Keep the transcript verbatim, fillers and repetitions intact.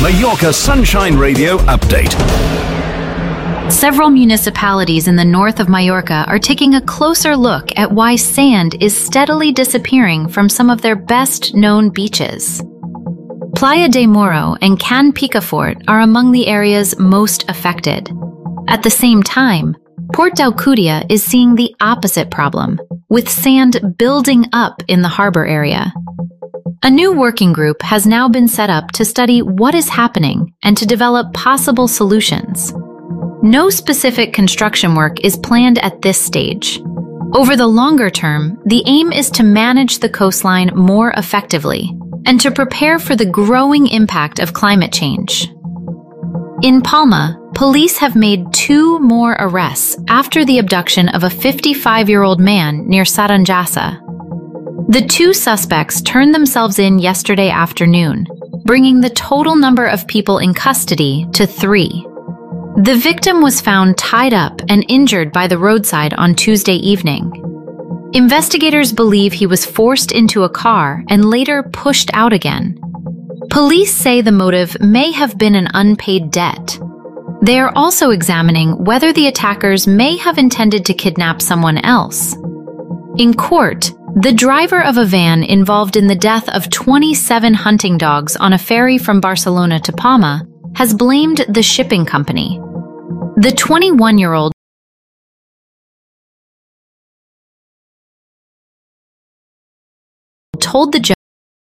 Mallorca Sunshine Radio update. Several municipalities in the north of Mallorca are taking a closer look at why sand is steadily disappearing from some of their best-known beaches. Playa de Moro and Can Picafort are among the areas most affected. At the same time, Port d'Alcúdia is seeing the opposite problem, with sand building up in the harbor area. A new working group has now been set up to study what is happening and to develop possible solutions. No specific construction work is planned at this stage. Over the longer term, the aim is to manage the coastline more effectively and to prepare for the growing impact of climate change. In Palma, police have made two more arrests after the abduction of a fifty-five-year-old man near Saranyasa. The two suspects turned themselves in yesterday afternoon, bringing the total number of people in custody to three. The victim was found tied up and injured by the roadside on Tuesday evening. Investigators believe he was forced into a car and later pushed out again. Police say the motive may have been an unpaid debt. They are also examining whether the attackers may have intended to kidnap someone else. In court, the driver of a van involved in the death of twenty-seven hunting dogs on a ferry from Barcelona to Palma has blamed the shipping company. The twenty-one-year-old told the judge